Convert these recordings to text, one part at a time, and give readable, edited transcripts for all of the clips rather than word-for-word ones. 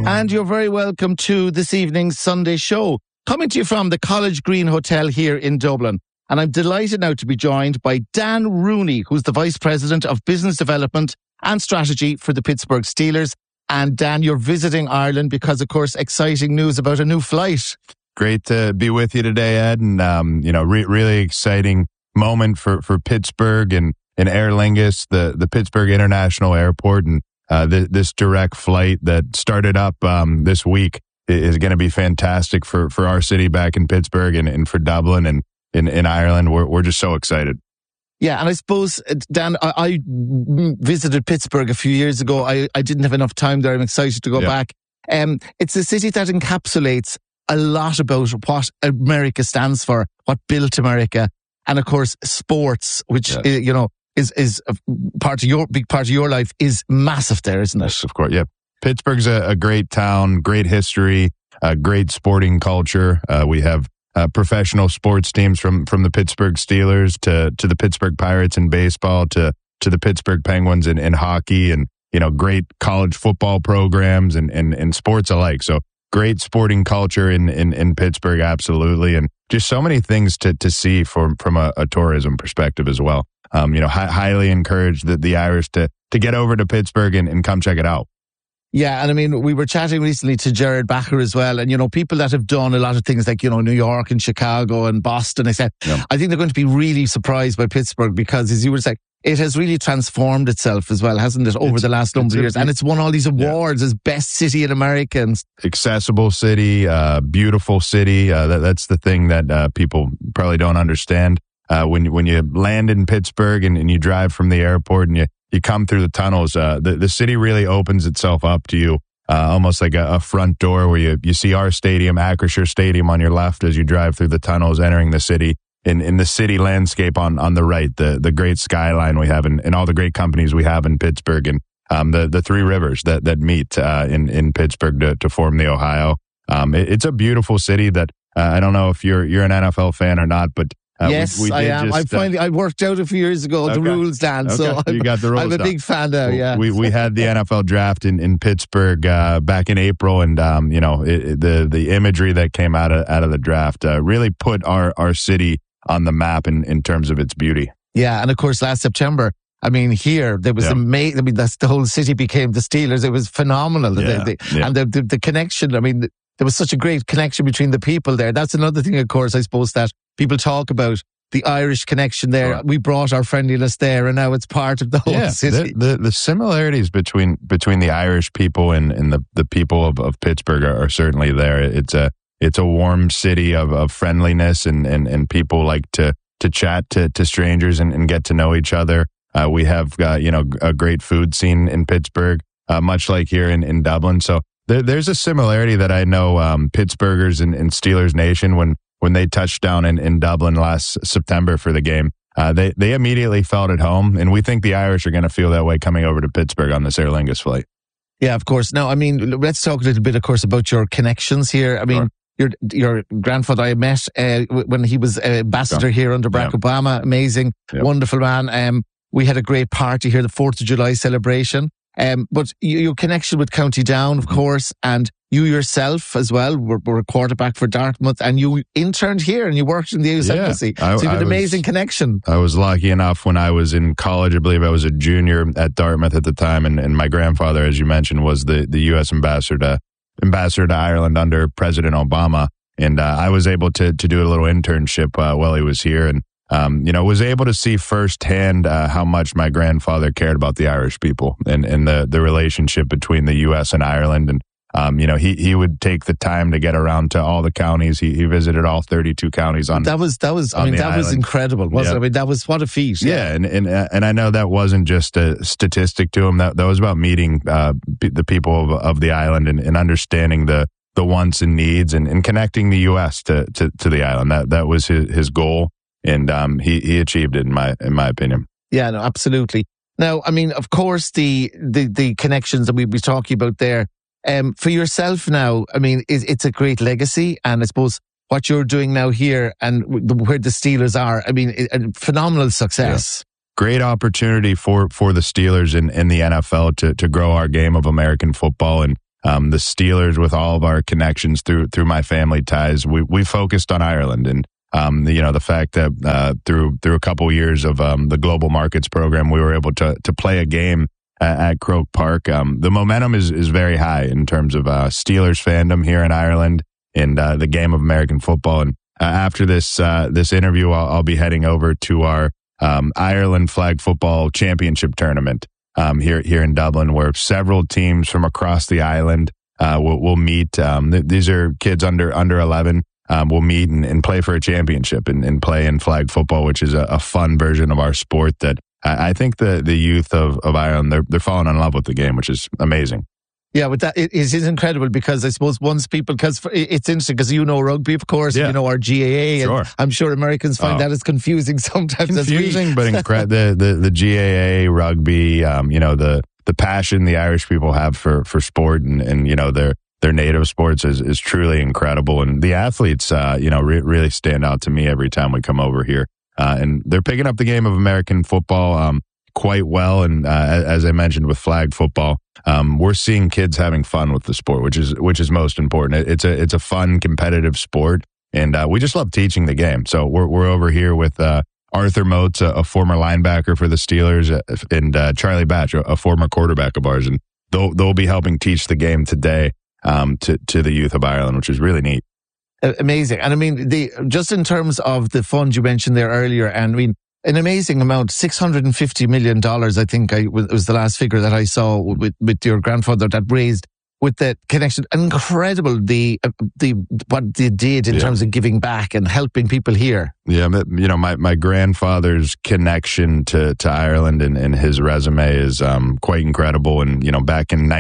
And you're very welcome to this evening's Sunday show, coming to you from the College Green Hotel here in Dublin. And I'm delighted now to be joined by Dan Rooney, who's the Vice President of Business Development and Strategy for the Pittsburgh Steelers. And Dan, you're visiting Ireland because, of course, exciting news about a new flight. Great to be with you today, Ed. And, really exciting moment for Pittsburgh and Aer Lingus, the Pittsburgh International Airport. And this direct flight that started up this week is going to be fantastic for our city back in Pittsburgh and for Dublin and in Ireland. We're just so excited. Yeah, and I suppose, Dan, I visited Pittsburgh a few years ago. I didn't have enough time there. I'm excited to go back. It's a city that encapsulates a lot about what America stands for, what built America, and of course sports, which is a big part of your life, is massive there, isn't it? Yes, of course. Yeah, Pittsburgh's a great town, great history, great sporting culture. We have professional sports teams from the Pittsburgh Steelers to the Pittsburgh Pirates in baseball to the Pittsburgh Penguins in hockey, and great college football programs and sports alike. So great sporting culture in Pittsburgh, absolutely, and just so many things to see from a tourism perspective as well. Highly encourage the Irish to get over to Pittsburgh and come check it out. Yeah, and I mean, we were chatting recently to Jared Bacher as well, and people that have done a lot of things like New York and Chicago and Boston, I think they're going to be really surprised by Pittsburgh because, as you were saying, it has really transformed itself as well, hasn't it, over the last number of years? And it's won all these awards as best city in America. Accessible city, beautiful city. That's the thing that people probably don't understand. When you land in Pittsburgh and you drive from the airport and you come through the tunnels, the city really opens itself up to you, almost like a front door where you see our stadium, Acrisure Stadium, on your left as you drive through the tunnels entering the city. In the city landscape on the right, the great skyline we have and all the great companies we have in Pittsburgh, and the three rivers that meet in Pittsburgh to form the Ohio. It's a beautiful city that I don't know if you're an NFL fan or not, but yes, I am. I worked out a few years ago the rules, Dan. So you got the rules. I'm a big fan now. Yeah, we had the NFL draft in Pittsburgh back in April, and the imagery that came out of the draft really put our city on the map in terms of its beauty. Yeah, and of course last September, I mean, here there was amazing. I mean, the whole city became the Steelers. It was phenomenal, and the connection. I mean, there was such a great connection between the people there. That's another thing, of course, I suppose, that people talk about, the Irish connection there. Sure. We brought our friendliness there, and now it's part of the whole city. The similarities between the Irish people and the people of Pittsburgh are certainly there. It's a warm city of friendliness, and people like to chat to strangers and get to know each other. We have a great food scene in Pittsburgh, much like here in Dublin. So there's a similarity that I know Pittsburghers and Steelers Nation, when they touched down in Dublin last September for the game, they immediately felt at home, and we think the Irish are going to feel that way coming over to Pittsburgh on this Aer Lingus flight. Yeah, of course. Now, I mean, let's talk a little bit, of course, about your connections here. I mean, your grandfather I met when he was ambassador here under Barack Obama. Amazing, wonderful man. We had a great party here, the 4th of July celebration. But your connection with County Down, of course, and you yourself as well were a quarterback for Dartmouth, and you interned here and you worked in the US Embassy. So you had an amazing connection. I was lucky enough when I was in college. I believe I was a junior at Dartmouth at the time, and my grandfather, as you mentioned, was the U.S. ambassador to Ireland under President Obama, and I was able to do a little internship while he was here, and was able to see firsthand how much my grandfather cared about the Irish people and the relationship between the U.S. and Ireland. And, he would take the time to get around to all the counties. He visited all 32 counties on that was incredible, wasn't it? I mean, that was, what a feat. Yeah. And I know that wasn't just a statistic to him. That was about meeting the people of the island and understanding the wants and needs and connecting the U.S. to the island. That was his goal. And he achieved it in my opinion. Yeah, no, absolutely. Now, I mean, of course, the connections that we'll be talking about there. For yourself now, I mean, it's a great legacy, and I suppose what you're doing now here and where the Steelers are, I mean, a phenomenal success. Yeah. Great opportunity for the Steelers in the NFL to grow our game of American football, and the Steelers, with all of our connections through my family ties, we focused on Ireland. And the fact that through a couple years of the Global Markets program, we were able to play a game at Croke Park. The momentum is very high in terms of Steelers fandom here in Ireland and the game of American football. And after this interview, I'll be heading over to our Ireland Flag Football Championship tournament here in Dublin, where several teams from across the island will meet. These are kids under 11. We'll meet and play for a championship and play in flag football, which is a fun version of our sport that I think the youth of Ireland, they're falling in love with the game, which is amazing. Yeah, but that it is incredible, because I suppose because it's interesting because rugby, of course, our GAA, sure. And I'm sure Americans find that as confusing sometimes. Confusing, but the GAA rugby, the passion the Irish people have for sport and their native sports is truly incredible, and the athletes, really stand out to me every time we come over here, and they're picking up the game of American football quite well, and as I mentioned with flag football, we're seeing kids having fun with the sport, which is most important. It's a fun, competitive sport, and we just love teaching the game. So we're over here with Arthur Motes, a former linebacker for the Steelers, and Charlie Batch, a former quarterback of ours, and they'll be helping teach the game today to the youth of Ireland, which is really neat. Amazing. And I mean, just in terms of the fund you mentioned there earlier, and I mean, an amazing amount, $650 million, I think was the last figure that I saw with your grandfather that raised with the connection. Incredible what they did in terms of giving back and helping people here. Yeah, my grandfather's connection to Ireland and his resume is quite incredible. And, back in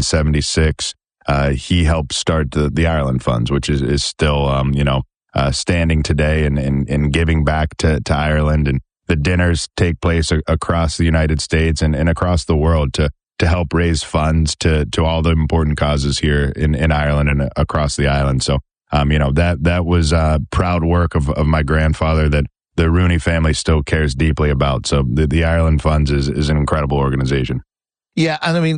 1976, he helped start the Ireland Funds, which is still, standing today and giving back to Ireland. And the dinners take place across the United States and across the world to help raise funds to all the important causes here in Ireland and across the island. So, that was proud work of my grandfather that the Rooney family still cares deeply about. So the Ireland Funds is an incredible organization. Yeah, and I mean,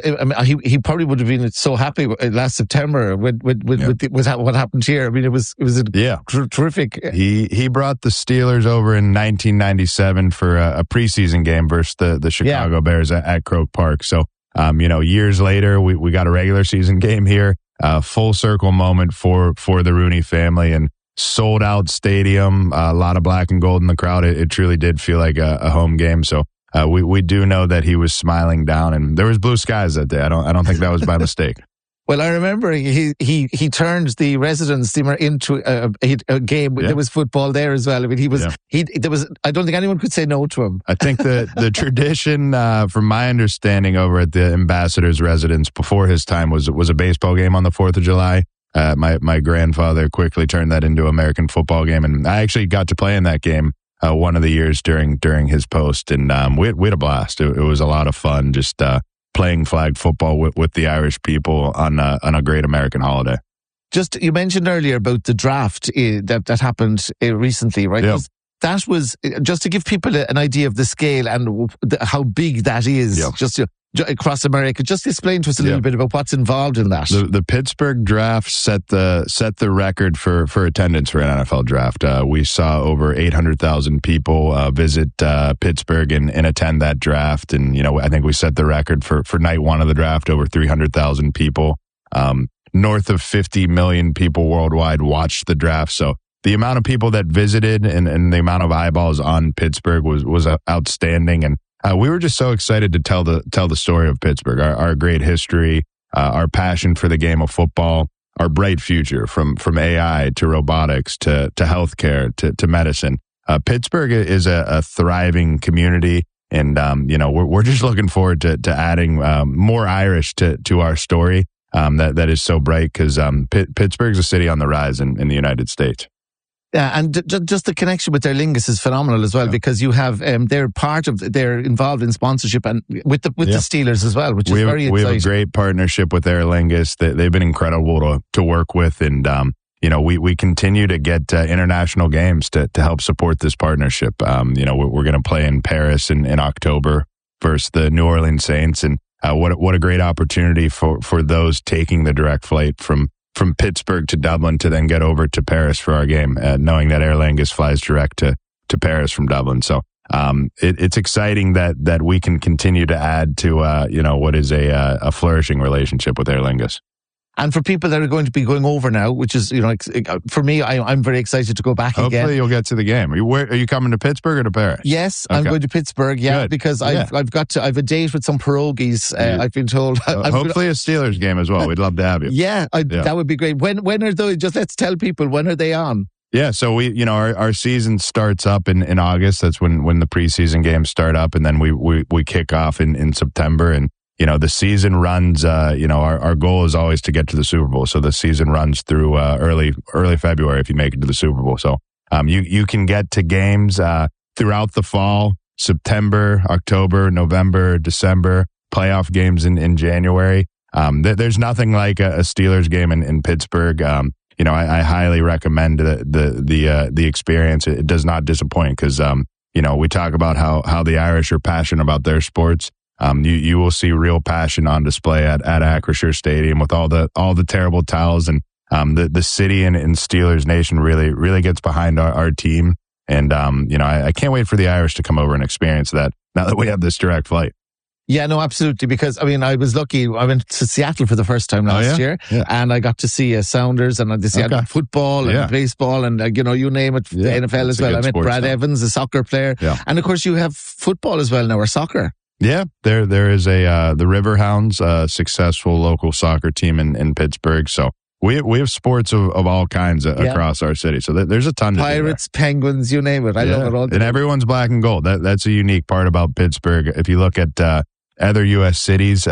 he probably would have been so happy last September with what happened here. I mean, it was terrific. He brought the Steelers over in 1997 for a preseason game versus the Chicago Bears at Croke Park. So, years later, we got a regular season game here, full circle moment for the Rooney family, and sold out stadium, a lot of black and gold in the crowd. It truly did feel like a home game. So. We do know that he was smiling down, and there was blue skies that day. I don't think that was by mistake. Well, I remember he turned the residence steamer into a game. Yeah. There was football there as well. I mean, I don't think anyone could say no to him. I think the tradition, from my understanding, over at the ambassador's residence before his time was a baseball game on the 4th of July. My grandfather quickly turned that into an American football game, and I actually got to play in that game. One of the years during his post, and we had a blast. It was a lot of fun, just playing flag football with the Irish people on a great American holiday. Just you mentioned earlier about the draft that happened recently, right? Yep. That was just to give people an idea of the scale and how big that is. Yep. Just across America. Just explain to us a little bit about what's involved in that. The Pittsburgh draft set the record for attendance for an NFL draft. We saw over 800,000 people visit Pittsburgh and attend that draft. And, I think we set the record for night one of the draft, over 300,000 people. North of 50 million people worldwide watched the draft. So the amount of people that visited and the amount of eyeballs on Pittsburgh was outstanding. And we were just so excited to tell the story of Pittsburgh, our great history, our passion for the game of football, our bright future from AI to robotics to healthcare to medicine. Pittsburgh is a thriving community, and we're just looking forward to adding more Irish to our story that is so bright, because Pittsburgh's a city on the rise in the United States. Yeah, and just the connection with Aer Lingus is phenomenal as well, because you have they're involved in sponsorship and with the Steelers as well, which is very exciting. We have a great partnership with Aer Lingus. They've been incredible to work with, and we continue to get international games to help support this partnership. We're going to play in Paris in October versus the New Orleans Saints, and what a great opportunity for those taking the direct flight from Pittsburgh to Dublin to then get over to Paris for our game, knowing that Aer Lingus flies direct to Paris from Dublin. So it's exciting that we can continue to add to what is a flourishing relationship with Aer Lingus. And for people that are going to be going over now, which is, for me, I'm very excited to go back again. Hopefully you'll get to the game. Are you coming to Pittsburgh or to Paris? Yes, okay. I'm going to Pittsburgh, Good. because I've a date with some pierogies, I've been told. Hopefully a Steelers game as well. We'd love to have you. Yeah, that would be great. When are those, just let's tell people, when are they on? Yeah, so our season starts up in August. That's when the preseason games start up, and then we kick off in September. And the season runs. Our goal is always to get to the Super Bowl. So the season runs through early February if you make it to the Super Bowl. So you can get to games throughout the fall, September, October, November, December, playoff games in January. There's nothing like a Steelers game in Pittsburgh. I highly recommend the experience. It does not disappoint because, we talk about how the Irish are passionate about their sports. You will see real passion on display at Acrisure Stadium with all the terrible towels, and the city and Steelers Nation really gets behind our team. And, I can't wait for the Irish to come over and experience that now that we have this direct flight. Yeah, no, absolutely. Because, I was lucky. I went to Seattle for the first time last year, and I got to see Sounders and the Seattle football and baseball and, you name it, the NFL as well. I met Brad Evans, a soccer player. Yeah. And, of course, you have football as well now, or soccer. Yeah, there is the Riverhounds, a successful local soccer team in Pittsburgh. So we have sports of all kinds across our city. So there's a ton. Pirates, Penguins, you name it. I love it all. And everyone's black and gold. That's a unique part about Pittsburgh. If you look at other U.S. cities,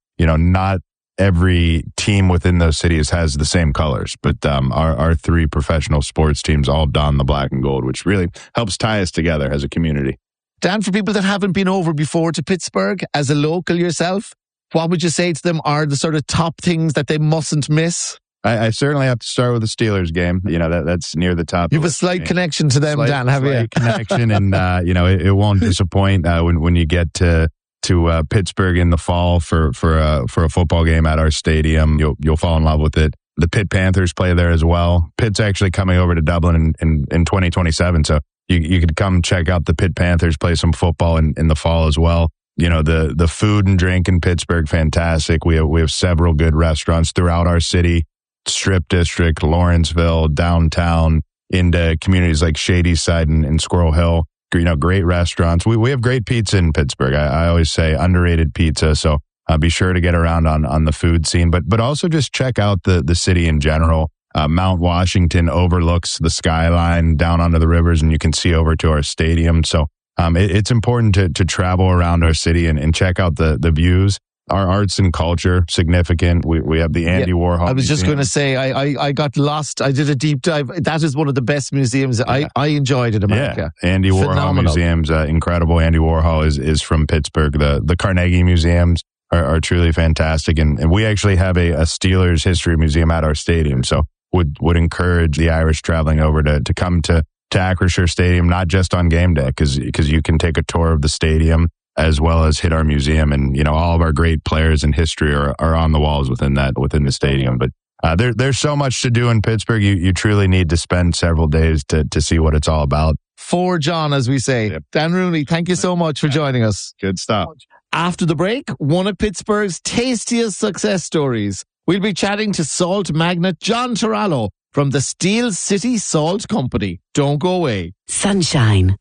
not every team within those cities has the same colors. But our three professional sports teams all don the black and gold, which really helps tie us together as a community. Dan, for people that haven't been over before to Pittsburgh, as a local yourself, what would you say to them are the sort of top things that they mustn't miss? I certainly have to start with the Steelers game. That's near the top. You have a slight connection to them, Dan, have you? Connection, and it won't disappoint when you get to Pittsburgh in the fall for a football game at our stadium. You'll fall in love with it. The Pitt Panthers play there as well. Pitt's actually coming over to Dublin in 2027, so you could come check out the Pitt Panthers play some football in the fall as well. The food and drink in Pittsburgh, fantastic. We have several good restaurants throughout our city, Strip District, Lawrenceville, downtown, into communities like Shadyside and Squirrel Hill. Great restaurants. We have great pizza in Pittsburgh. I always say underrated pizza. So be sure to get around on the food scene, but also just check out the city in general. Mount Washington overlooks the skyline down onto the rivers, and you can see over to our stadium. So it's important to travel around our city and check out the views. Our arts and culture, significant. We have the Andy Warhol I was just going to say, I got lost. I did a deep dive. That is one of the best museums I enjoyed in America. Yeah. Andy Warhol Museum's incredible. Andy Warhol is from Pittsburgh. The Carnegie Museums are truly fantastic. And we actually have a Steelers history museum at our stadium. So would encourage the Irish traveling over to come to Acrisure Stadium, not just on game day, because you can take a tour of the stadium as well as hit our museum, and all of our great players in history are on the walls within the stadium. But there's so much to do in Pittsburgh. You truly need to spend several days to see what it's all about. For John, as we say. Yep. Dan Rooney, thank you so much for joining us. Good stuff. After the break, one of Pittsburgh's tastiest success stories. We'll be chatting to salt magnate John Torallo from the Steel City Salt Company. Don't go away. Sunshine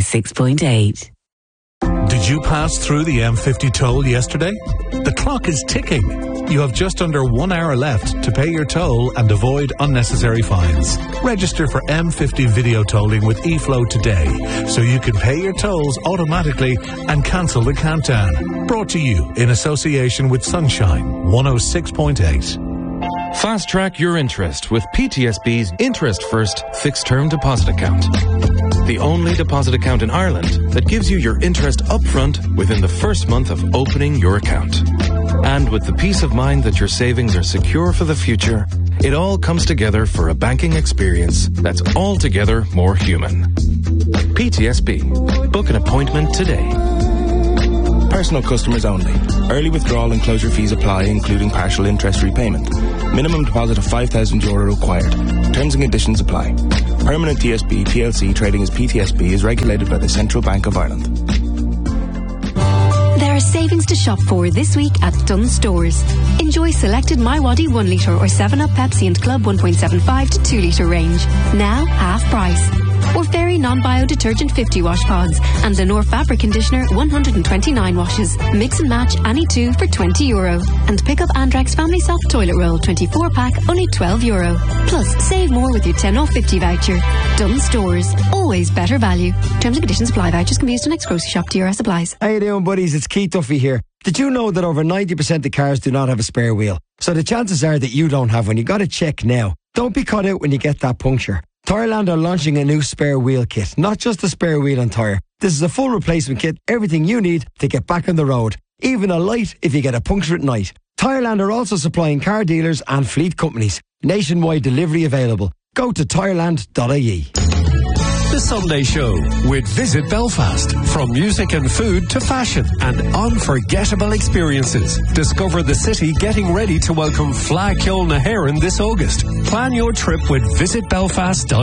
106.8. Did you pass through the M50 toll yesterday? The clock is ticking. You have just under 1 hour left to pay your toll and avoid unnecessary fines. Register for M50 video tolling with eFlow today so you can pay your tolls automatically and cancel the countdown. Brought to you in association with Sunshine 106.8. Fast track your interest with PTSB's Interest First Fixed Term Deposit Account. The only deposit account in Ireland that gives you your interest upfront within the first month of opening your account. And with the peace of mind that your savings are secure for the future, it all comes together for a banking experience that's altogether more human. PTSB. Book an appointment today. Personal customers only. Early withdrawal and closure fees apply, including partial interest repayment. Minimum deposit of €5,000 required. Terms and conditions apply. Permanent TSB PLC trading as PTSB is regulated by the Central Bank of Ireland. There are savings to shop for this week at Dunnes Stores. Enjoy selected MiWadi 1 litre or 7-Up Pepsi and Club 1.75 to 2 litre range. Now half price. Or Fairy Non-Bio Detergent 50 wash pods and Lenore Fabric Conditioner 129 washes. Mix and match any two for €20. And pick up Andrex Family Soft Toilet Roll 24 pack, only €12. Plus, save more with your 10 off 50 voucher. Dunnes Stores. Always better value. Terms and conditions apply. Vouchers can be used to next grocery shop. DRS supplies. How you doing, buddies? It's Keith Duffy here. Did you know that over 90% of cars do not have a spare wheel? So the chances are that you don't have one. You got to check now. Don't be caught out when you get that puncture. Tyreland are launching a new spare wheel kit. Not just a spare wheel and tyre. This is a full replacement kit. Everything you need to get back on the road. Even a light if you get a puncture at night. Tyreland are also supplying car dealers and fleet companies. Nationwide delivery available. Go to tyreland.ie. The Sunday Show with Visit Belfast. From music and food to fashion and unforgettable experiences. Discover the city getting ready to welcome Fleadh Cheoil na hÉireann this August. Plan your trip with visitbelfast.ie.